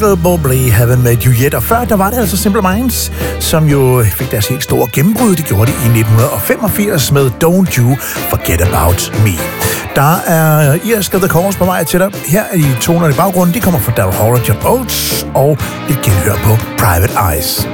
Probably haven't met you yet. Og før, der var det altså Simple Minds, som jo fik deres helt store gennembrud. Det gjorde de i 1985 med Don't You Forget About Me. Der er irske The Course på vej til dig. Her er de tonerne i baggrunden. De kommer fra Daryl Hall og John Oates og et genhør på Private Eyes.